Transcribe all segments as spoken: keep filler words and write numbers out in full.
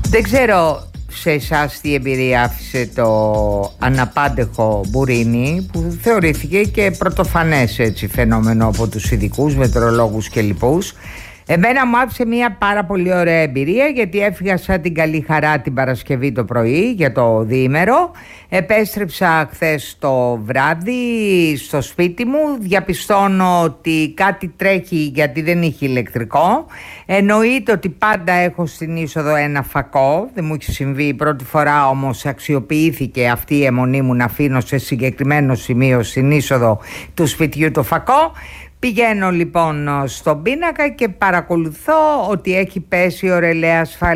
Δεν ξέρω σε εσάς τι εμπειρία άφησε το αναπάντεχο μπουρίνι, που θεωρήθηκε και πρωτοφανές έτσι φαινόμενο από τους ειδικούς, μετεωρολόγους και λοιπούς. Εμένα μου άφησε μια πάρα πολύ ωραία εμπειρία, γιατί έφυγα σαν την καλή χαρά την Παρασκευή το πρωί για το διήμερο. Επέστρεψα χθες το βράδυ στο σπίτι μου. Διαπιστώνω ότι κάτι τρέχει, γιατί δεν είχε ηλεκτρικό. Εννοείται ότι πάντα έχω στην είσοδο ένα φακό. Δεν μου έχει συμβεί η πρώτη φορά, όμως αξιοποιήθηκε αυτή η αιμονή μου να αφήνω σε συγκεκριμένο σημείο στην είσοδο του σπιτιού το φακό. Πηγαίνω λοιπόν στον πίνακα και παρακολουθώ ότι έχει πέσει ο ρελέ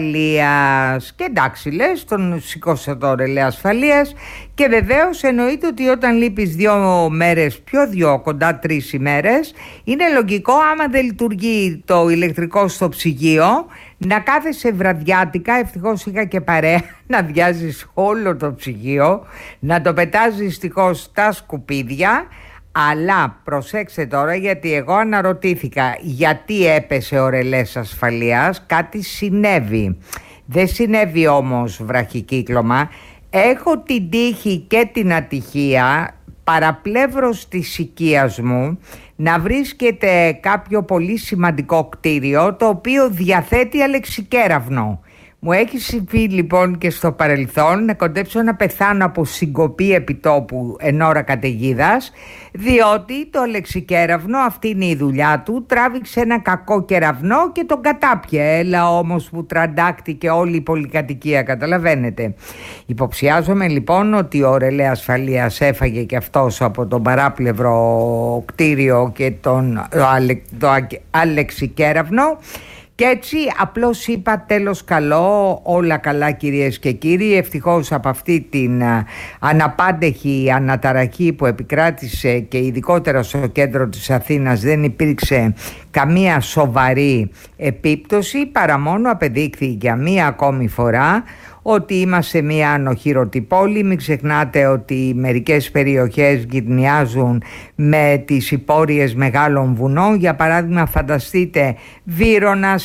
ασφαλείας. Και εντάξει, λες, τον σηκώσα το ρελέ ασφαλείας. Και βεβαίως εννοείται ότι όταν λείπεις δύο μέρες, πιο δύο, κοντά τρεις ημέρες, είναι λογικό, άμα δεν λειτουργεί το ηλεκτρικό στο ψυγείο, να κάθεσαι βραδιάτικα, ευτυχώς είχα και παρέα, να διάζεις όλο το ψυγείο, να το πετάς δυστυχώς στα σκουπίδια. Αλλά προσέξτε τώρα, γιατί εγώ αναρωτήθηκα γιατί έπεσε ο ρελές ασφαλείας. Κάτι συνέβη. Δεν συνέβη όμως βραχικύκλωμα. Έχω την τύχη και την ατυχία, παραπλεύρος της οικίας μου, να βρίσκεται κάποιο πολύ σημαντικό κτίριο, το οποίο διαθέτει αλεξικέραυνο. Μου έχει συμβεί λοιπόν και στο παρελθόν να κοντέψω να πεθάνω από συγκοπή επιτόπου εν ώρα καταιγίδας, διότι το αλεξικέραυνο, αυτή είναι η δουλειά του, τράβηξε ένα κακό κεραυνό και τον κατάπιε. Έλα όμως που τραντάκτηκε όλη η πολυκατοικία, καταλαβαίνετε. Υποψιάζομαι λοιπόν ότι ο ρελέ ασφαλείας έφαγε και αυτός από τον παράπλευρο κτίριο και τον, το, αλε, το αλεξικέραυνο. Και έτσι απλώς είπα τέλος καλό, όλα καλά κυρίες και κύριοι. Ευτυχώς από αυτή την α, αναπάντεχη αναταραχή που επικράτησε και ειδικότερα στο κέντρο της Αθήνας δεν υπήρξε καμία σοβαρή επίπτωση, παρά μόνο απεδείχθη για μία ακόμη φορά ότι είμαστε μια ανοχήρωτη πόλη. Μην ξεχνάτε ότι μερικές περιοχές γυρνιάζουν με τις υπόρειες μεγάλων βουνών. Για παράδειγμα, φανταστείτε Βύρωνας,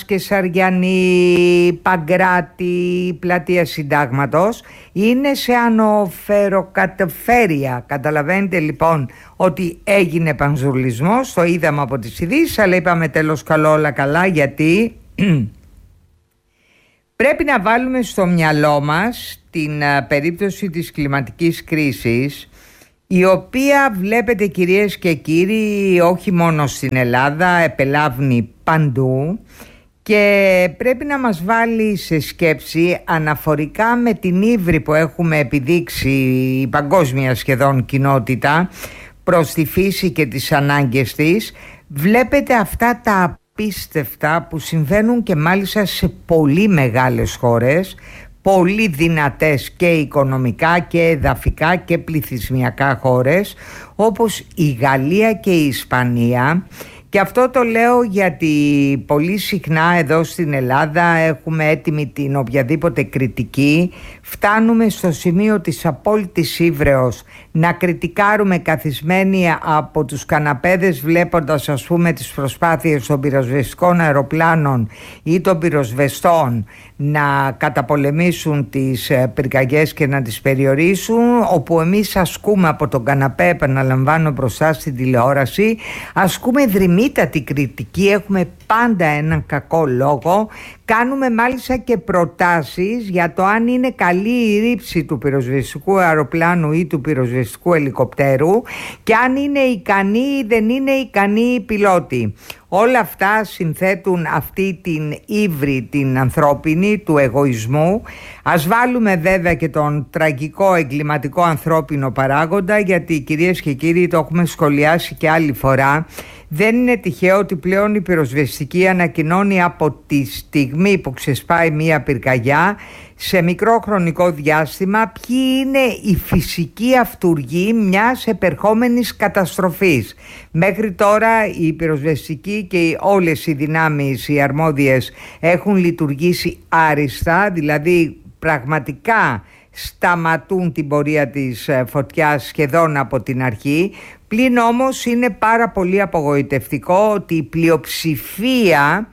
Κεσαριανή, Παγκράτη, Πλατεία Συντάγματος είναι σε ανοφεροκατεφέρεια. Καταλαβαίνετε λοιπόν ότι έγινε πανζουρλισμός. Το είδαμε από τις ειδήσεις, αλλά είπαμε τέλος καλό, όλα καλά, γιατί πρέπει να βάλουμε στο μυαλό μας την α, περίπτωση της κλιματικής κρίσης, η οποία βλέπετε κυρίες και κύριοι όχι μόνο στην Ελλάδα, επελάβνει παντού και πρέπει να μας βάλει σε σκέψη αναφορικά με την ύβρι που έχουμε επιδείξει η παγκόσμια σχεδόν κοινότητα προς τη φύση και τις ανάγκες της. Βλέπετε αυτά τα απίστευτα που συμβαίνουν και μάλιστα σε πολύ μεγάλες χώρες, πολύ δυνατές και οικονομικά και εδαφικά και πληθυσμιακά χώρες, όπως η Γαλλία και η Ισπανία. Και αυτό το λέω γιατί πολύ συχνά εδώ στην Ελλάδα έχουμε έτοιμη την οποιαδήποτε κριτική. Φτάνουμε στο σημείο της απόλυτης ύβρεως να κριτικάρουμε καθισμένοι από τους καναπέδες, βλέποντας ας πούμε τις προσπάθειες των πυροσβεστικών αεροπλάνων ή των πυροσβεστών να καταπολεμήσουν τις πυρκαγιές και να τις περιορίσουν, όπου εμείς ασκούμε από τον καναπέ, επαναλαμβάνω, μπροστά στην τηλεόραση, ασκούμε δρυμύτατη κριτική, έχουμε πάντα έναν κακό λόγο, κάνουμε μάλιστα και προτάσεις για το αν είναι καλή η ρήψη του πυροσβεστικού αεροπλάνου ή του πυροσβεστικού ελικοπτέρου και αν είναι ικανοί ή δεν είναι ικανοί οι πιλότοι. Όλα αυτά συνθέτουν αυτή την ύβρι την ανθρώπινη του εγωισμού. Ας βάλουμε βέβαια και τον τραγικό εγκληματικό ανθρώπινο παράγοντα, γιατί κυρίες και κύριοι το έχουμε σχολιάσει και άλλη φορά. Δεν είναι τυχαίο ότι πλέον η πυροσβεστική ανακοινώνει από τη στιγμή που ξεσπάει μία πυρκαγιά σε μικρό χρονικό διάστημα ποιοι είναι οι φυσικοί αυτουργοί μιας επερχόμενης καταστροφής. Μέχρι τώρα η πυροσβεστική και όλες οι δυνάμεις οι αρμόδιες έχουν λειτουργήσει άριστα, δηλαδή πραγματικά σταματούν την πορεία της φωτιάς σχεδόν από την αρχή. Πλην όμως είναι πάρα πολύ απογοητευτικό ότι η πλειοψηφία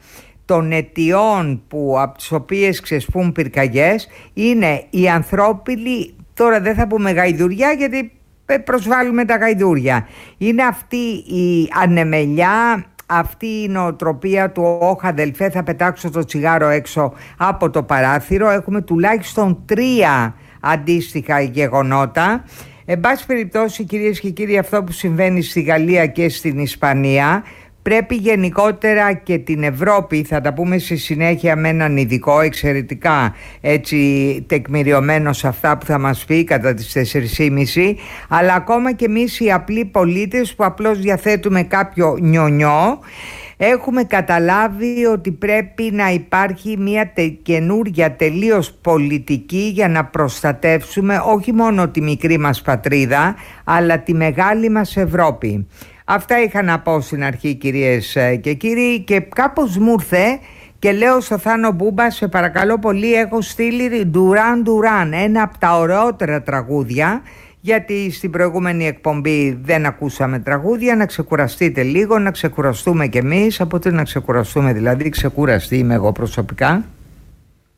των αιτιών που, από τις οποίες ξεσπούν πυρκαγιές είναι η ανθρώπινη, τώρα δεν θα πούμε γαϊδουριά γιατί προσβάλλουμε τα γαϊδούρια, είναι αυτή η ανεμελιά, αυτή η νοοτροπία του «όχ αδελφέ, θα πετάξω το τσιγάρο έξω από το παράθυρο». Έχουμε τουλάχιστον τρία αντίστοιχα γεγονότα. Εν πάση περιπτώσει, κυρίες και κύριοι, αυτό που συμβαίνει στη Γαλλία και στην Ισπανία πρέπει γενικότερα και την Ευρώπη, θα τα πούμε στη συνέχεια με έναν ειδικό εξαιρετικά έτσι τεκμηριωμένο σε αυτά που θα μας πει κατά τις τέσσερις και μισή, αλλά ακόμα και εμείς οι απλοί πολίτες που απλώς διαθέτουμε κάποιο νιονιό, έχουμε καταλάβει ότι πρέπει να υπάρχει μια τε, καινούρια τελείως πολιτική για να προστατεύσουμε όχι μόνο τη μικρή μας πατρίδα αλλά τη μεγάλη μας Ευρώπη. Αυτά είχα να πω στην αρχή, κυρίες και κύριοι, και κάπως μου ήρθε και λέω στο Θάνο Μπούμπα, σε παρακαλώ πολύ, έχω στείλει Ντουράν Ντουράν, ένα από τα ωραιότερα τραγούδια, γιατί στην προηγούμενη εκπομπή δεν ακούσαμε τραγούδια, να ξεκουραστείτε λίγο, να ξεκουραστούμε κι εμείς, από τι να ξεκουραστούμε δηλαδή, ξεκουραστεί είμαι εγώ προσωπικά.